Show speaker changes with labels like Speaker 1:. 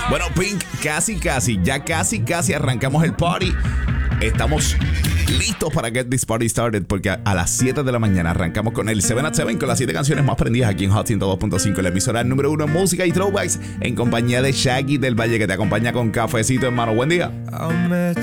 Speaker 1: Bueno, Pink, ya casi arrancamos el party. Estamos listos para Get This Party Started porque a las 7 de la mañana arrancamos con el 7 at 7 con las 7 canciones más prendidas aquí en Hot 102.5, la emisora número 1 en música y throwbacks, en compañía de Shaggy del Valle, que te acompaña con cafecito, hermano. Buen día.
Speaker 2: I met